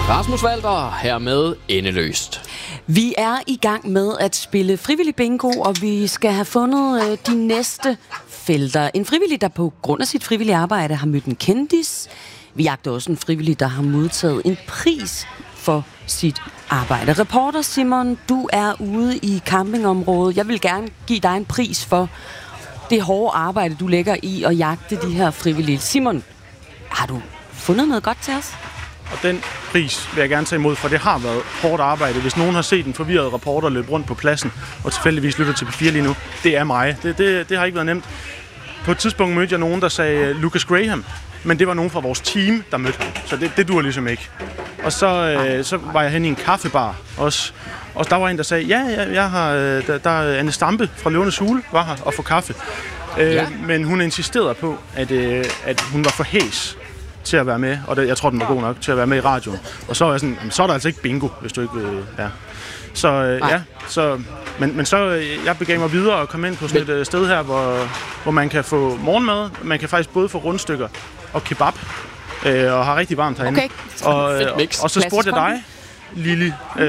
Rasmus Walter her med Endeløst. Vi er i gang med at spille frivillig bingo, og vi skal have fundet de næste felter. En frivillig, der på grund af sit frivillige arbejde har mødt en kendis. Vi jagter også en frivillig, der har modtaget en pris for sit arbejde. Reporter Simon, du er ude i campingområdet. Jeg vil gerne give dig en pris for det hårde arbejde, du lægger i at jagte de her frivillige. Simon, har du fundet noget godt til os? Og den pris vil jeg gerne tage imod, for det har været hårdt arbejde. Hvis nogen har set en forvirret reporter løbe rundt på pladsen, og tilfældigvis lytter til P4 lige nu, det er mig. Det har ikke været nemt. På et tidspunkt mødte jeg nogen, der sagde Lucas Graham, men det var nogen fra vores team, der mødte ham. Så det duer ligesom ikke. Og så var jeg hen i en kaffebar også. Og der var en, der sagde, jeg har, der er Anne Stampe fra Løvernes Hule, var her og få kaffe. Men hun insisterede på, at hun var for hæs til at være med, og jeg tror, den var god nok til at være med i radioen. Og så var jeg sådan, så er der altså ikke bingo, hvis du ikke vil. Ja. Men så jeg begav mig videre og kom ind på sådan et sted her, hvor man kan få morgenmad. Man kan faktisk både få rundstykker og kebab, og har rigtig varmt herinde. Okay. Og så spurgte jeg dig, Lili,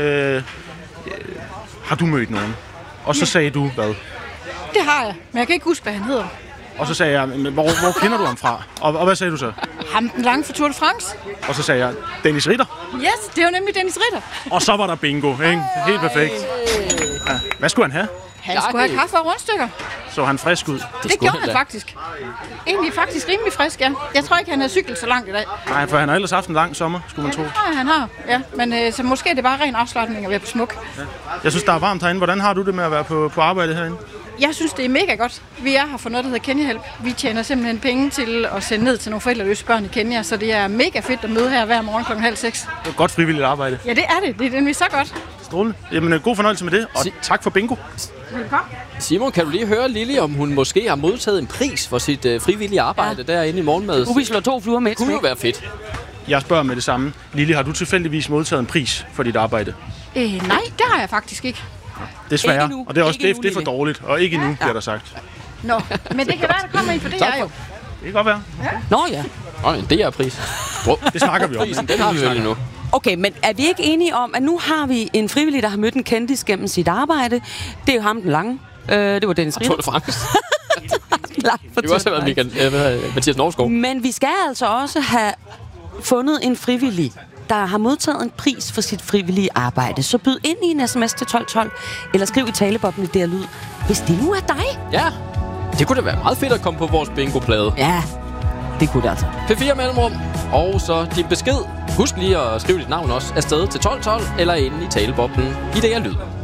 har du mødt nogen? Og så sagde du hvad? Det har jeg, men jeg kan ikke huske, hvad han hedder. Og så sagde jeg, hvor kender du ham fra? Og hvad sagde du så? Ham den lange fra Tour de France. Og så sagde jeg, Dennis Ritter. Yes, det var nemlig Dennis Ritter. Og så var der bingo, ikke? Helt perfekt. Ja. Hvad skulle han have? Han skulle have kaffe og rundstykker. Så han frisk ud? Det gjorde han faktisk. Egentlig faktisk rimelig frisk, ja. Jeg tror ikke, han har cyklet så langt i dag. Nej, for han har ellers haft en lang sommer, skulle man tro. Det tror jeg, han har. Ja, men så måske er det bare ren afslutning at være på smuk. Ja. Jeg synes, der er varmt herinde. Hvordan har du det med at være på arbejde herinde? Jeg synes, det er mega godt. Vi er her for noget, der hedder Kenya-hjælp. Vi tjener simpelthen penge til at sende ned til nogle forældreløse børn i Kenya, så det er mega fedt at møde her hver morgen kl. 5:30. Det er godt frivilligt arbejde. Ja, det er det. Det er nemlig så godt. Strålende. Jamen, god fornøjelse med det, og tak for bingo. Velkommen. Simon, kan du lige høre Lili, om hun måske har modtaget en pris for sit frivillige arbejde derinde i morgenmad? Vi slår 2 fluer med et Det kunne jo smæk. være fedt. Jeg spørger med det samme. Lili, har du tilfældigvis modtaget en pris for dit arbejde? Nej, det har jeg faktisk ikke. Desværre. Ikke nu. Og det er også Ikke nu, det er for Lili. dårligt, og ikke endnu, bliver der sagt. Nå, men det kan være, der kommer en, for det Tak er jeg jo. Det kan godt være. Nå ja. En DR-pris. Det snakker vi om. Prisen, den har vi vel nu. Okay, men er vi ikke enige om, at nu har vi en frivillig, der har mødt en kendis gennem sit arbejde? Det er jo ham den lange. Det var Dennis Ritter. Tour de France. Det var også været Mathias Norsgaard. Men vi skal altså også have fundet en frivillig, der har modtaget en pris for sit frivillige arbejde. Så byd ind i en sms til 1212, eller skriv i taleboblen i DR Lyd, hvis det nu er dig. Ja, det kunne da være meget fedt at komme på vores bingo-plade. Ja, det kunne det altså. P4 mellemrum, og så din besked. Husk lige at skrive dit navn også afsted til 1212, eller inde i taleboblen i DR Lyd.